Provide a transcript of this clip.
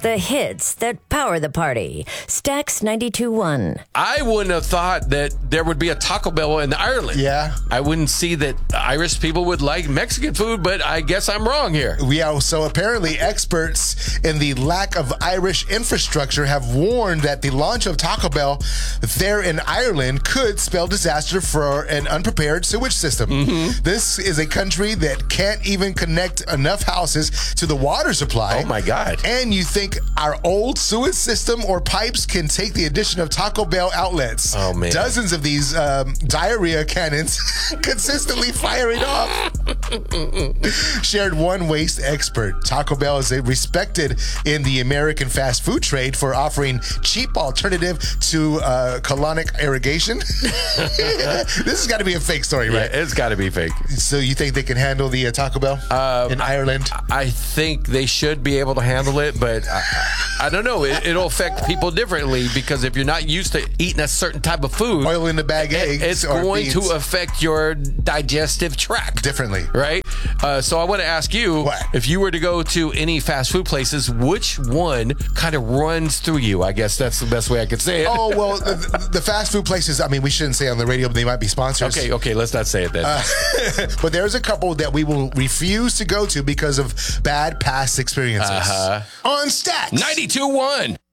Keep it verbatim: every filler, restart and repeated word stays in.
The hits that power the party. Stax ninety-two point one. I wouldn't have thought that there would be a Taco Bell in Ireland. Yeah. I wouldn't see that Irish people would like Mexican food, but I guess I'm wrong here. Yeah, so apparently experts in the lack of Irish infrastructure have warned that the launch of Taco Bell there in Ireland could spell disaster for an unprepared sewage system. Mm-hmm. This is a country that can't even connect enough houses to the water supply. Oh my God. And you think our old sewage system or pipes can take the addition of Taco Bell outlets? Oh man. Dozens of these um, diarrhea cannons consistently firing off. Shared one waste expert. Taco Bell is respected in the American fast food trade for offering cheap alternative to uh, colonic irrigation. This has got to be a fake story, right? Yeah, it's got to be fake. So you think they can handle the uh, Taco Bell um, in Ireland? I think they should be able to handle it, but I, I don't know. It, it'll affect people differently because if you're not used to eating a certain type of food, oil in the bag it, eggs, it's or going beans. to affect your digestive tract differently, right? Uh, so I want to ask you, what? If you were to go to any fast food places, which one kind of runs through you? I guess that's the best way I could say it. Oh, well, the, the fast food places, I mean, we shouldn't say on the radio, but they might be sponsors. Okay, okay, let's not say it then. Uh, but there's a couple that we will refuse to go to because of bad past experiences. Uh-huh. On Stax ninety-two point one.